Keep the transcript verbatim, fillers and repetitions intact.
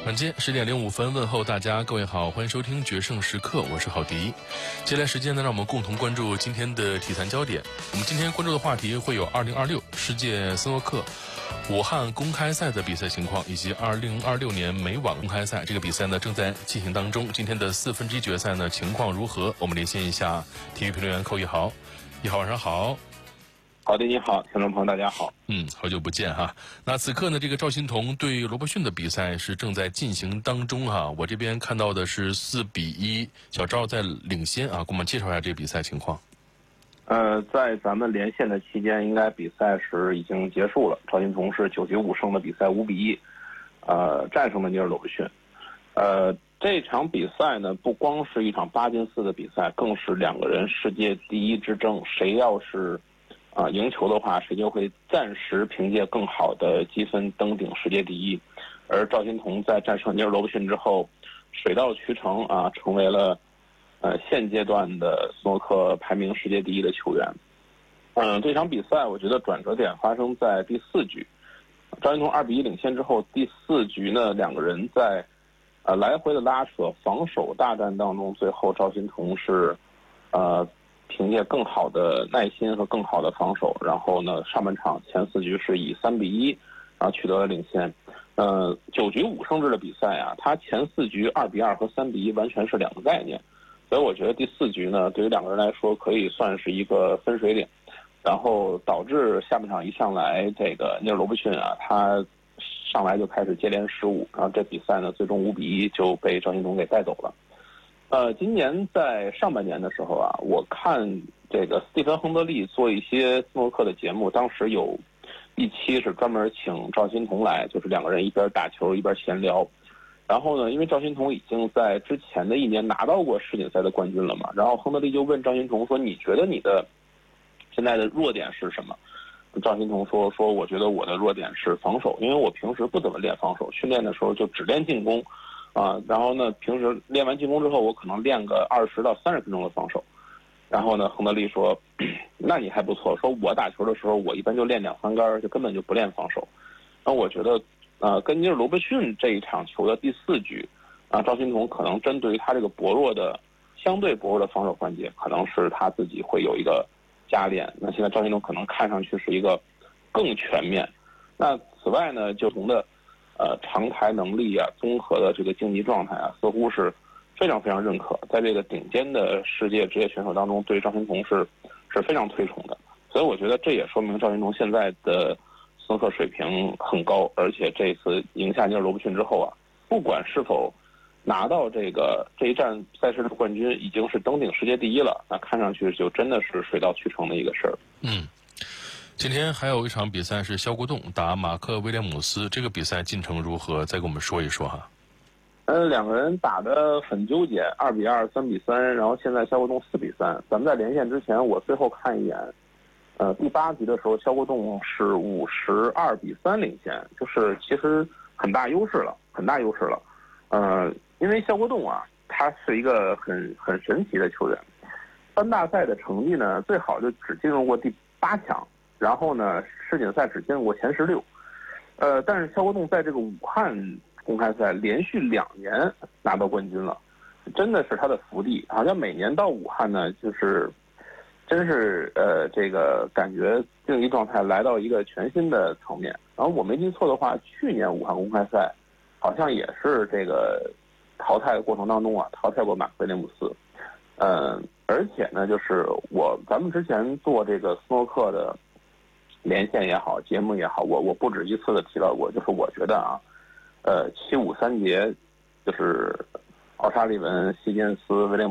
晚间十点零五分，问候大家，各位好，欢迎收听决胜时刻，我是郝迪。接下来时间呢，让我们共同关注今天的体坛焦点。我们今天关注的话题会有二零二六世界斯诺克武汉公开赛的比赛情况，以及二零二六年美网公开赛，这个比赛呢正在进行当中。今天的四分之一决赛呢情况如何？我们连线一下体育评论员寇一豪。一豪晚上好。 好的，你好，听众朋友大家好。 嗯，好久不见哈。那此刻呢，这个赵心彤对罗伯逊的比赛是正在进行当中哈。我这边看到的是四比一，小赵在领先啊，给我们介绍一下这个比赛情况。 呃，在咱们连线的期间，应该比赛是已经结束了。赵心彤是九局五胜的比赛五比一，呃，战胜了尼尔罗伯逊。呃，这场比赛呢，不光是一场八进四的比赛，更是两个人世界第一之争。谁要是啊，赢球的话，谁就会暂时凭借更好的积分登顶世界第一。而赵心彤在战胜尼尔罗伯逊之后，水到渠成啊，成为了呃现阶段的斯诺克排名世界第一的球员。嗯、呃，这场比赛我觉得转折点发生在第四局，赵心彤二比一领先之后，第四局呢，两个人在呃来回的拉扯、防守大战当中，最后赵心彤是呃。凭借更好的耐心和更好的防守，然后呢，上半场前四局是以三比一，然后取得了领先。呃，九局五胜制的比赛啊，它前四局二比二和三比一完全是两个概念，所以我觉得第四局呢，对于两个人来说可以算是一个分水岭，然后导致下半场一上来，这个尼尔罗伯逊啊，他上来就开始接连失误，然后这比赛呢，最终五比一就被赵心彤给带走了。呃，今年在上半年的时候啊，我看这个斯蒂芬·亨德利做一些斯诺克的节目，当时有一期是专门请赵心彤来，就是两个人一边打球一边闲聊。然后呢，因为赵心彤已经在之前的一年拿到过世锦赛的冠军了嘛，然后亨德利就问赵心彤说：“你觉得你的现在的弱点是什么？”赵心彤说：“说我觉得我的弱点是防守，因为我平时不怎么练防守，训练的时候就只练进攻。”啊，然后呢，平时练完进攻之后，我可能练个二十到三十分钟的防守。然后呢，亨德利说：“那你还不错。说我打球的时候，我一般就练两三杆，就根本就不练防守。”然后我觉得，呃，跟尼尔罗伯逊这一场球的第四局，啊，赵心彤可能针对于他这个薄弱的、相对薄弱的防守环节，可能是他自己会有一个加练。那现在赵心彤可能看上去是一个更全面。那此外呢，就从的。呃，长台能力啊，综合的这个竞技状态啊，似乎是非常非常认可，在这个顶尖的世界职业选手当中，对赵心彤是是非常推崇的。所以我觉得这也说明赵心彤现在的斯诺克水平很高，而且这次赢下尼尔罗伯逊之后啊，不管是否拿到这个这一站赛事的冠军，已经是登顶世界第一了，那看上去就真的是水到渠成的一个事儿。 嗯。今天还有一场比赛是肖国栋打马克威廉姆斯，这个比赛进程如何？再给我们说一说哈。 呃，两个人打得很纠结，二比二、三比三，然后现在肖国栋四比三。咱们在连线之前，我最后看一眼，呃，第八局的时候，肖国栋是五十二比三领先，就是其实很大优势了，很大优势了。呃，因为肖国栋啊，他是一个很很神奇的球员，三大赛的成绩呢，最好就只进入过第八强。然后呢，世锦赛只进入过前十六，呃，但是肖国栋在这个武汉公开赛连续两年拿到冠军了，真的是他的福地。好像每年到武汉呢，就是真是呃这个感觉竞技状态来到一个全新的层面。然后我没记错的话，去年武汉公开赛好像也是这个淘汰的过程当中啊，淘汰过马克威廉姆斯。嗯、呃，而且呢，就是我咱们之前做这个斯诺克的连线也好，节目也好，我我不止一次的提到过，就是我觉得啊，呃，七五三杰，就是奥沙利文、希金斯、威廉姆